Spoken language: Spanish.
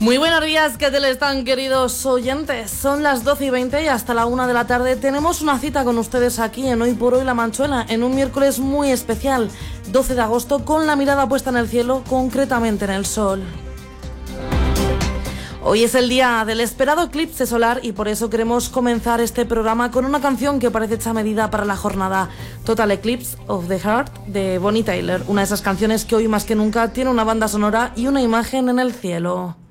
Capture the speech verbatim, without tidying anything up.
Muy buenos días, ¿qué tal están, queridos oyentes? Son las doce y veinte y hasta la una de la tarde tenemos una cita con ustedes aquí en Hoy por Hoy La Manchuela, en un miércoles muy especial, doce de agosto, con la mirada puesta en el cielo, concretamente en el sol. Hoy es el día del esperado eclipse solar y por eso queremos comenzar este programa con una canción que parece hecha a medida para la jornada, Total Eclipse of the Heart, de Bonnie Tyler, una de esas canciones que hoy más que nunca tiene una banda sonora y una imagen en el cielo.